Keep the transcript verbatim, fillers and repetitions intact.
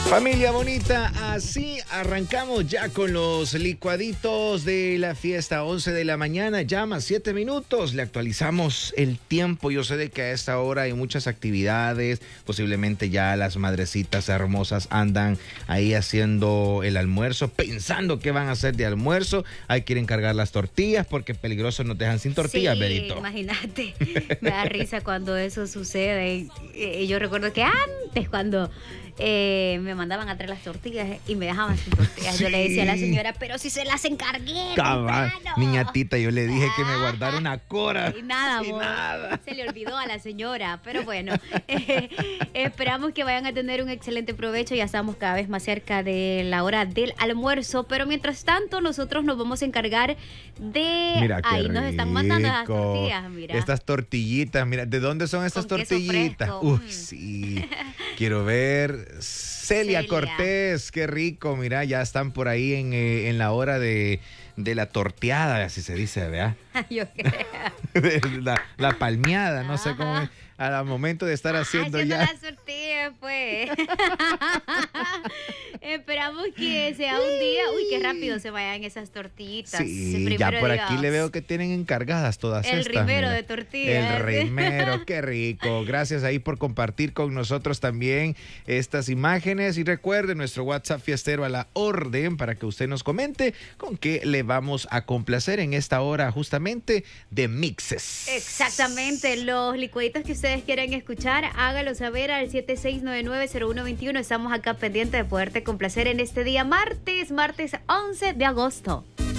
Familia bonita, así arrancamos ya con los licuaditos de la fiesta, once de la mañana, ya más siete minutos, le actualizamos el tiempo. Yo sé de que a esta hora hay muchas actividades, posiblemente ya las madrecitas hermosas andan ahí haciendo el almuerzo, pensando qué van a hacer de almuerzo. Hay que ir a encargar las tortillas porque peligrosos nos dejan sin tortillas, sí, Berito. Imagínate, me da risa cuando eso sucede. Y yo recuerdo que antes cuando... Eh, me mandaban a traer las tortillas y me dejaban sin tortillas. Sí. Yo le decía a la señora, pero si se las encargué. Cabal, niñatita, yo le dije que me guardara una cora. Y nada, y nada. Se le olvidó a la señora. Pero bueno, eh, esperamos que vayan a tener un excelente provecho. Ya estamos cada vez más cerca de la hora del almuerzo. Pero mientras tanto, nosotros nos vamos a encargar de... Mira, ahí rico. Nos están mandando las tortillas, mira. Estas tortillitas, mira, ¿de dónde son estas Con tortillitas? Uy, mm. sí. Quiero ver. Celia, Celia Cortés, qué rico, mira, ya están por ahí en, eh, en la hora de, de la torteada, así se dice, ¿verdad? Yo creo. la, la palmeada, no sé cómo, al momento de estar haciendo, haciendo ya. las tortillas, pues. Esperamos que sea un día, uy, qué rápido se vayan esas tortillitas. Sí, ya por aquí le veo que tienen encargadas todas el estas. El rimero mira. de tortillas. El rimero, qué rico. Gracias ahí por compartir con nosotros también estas imágenes. Y recuerde nuestro WhatsApp fiestero a la orden para que usted nos comente con qué le vamos a complacer en esta hora justamente de mixes. Exactamente, los licuaditos que ustedes quieren escuchar, hágalo saber al siete seis nueve nueve cero uno dos uno. Estamos acá pendientes de poderte complacer en este día martes, martes once de agosto.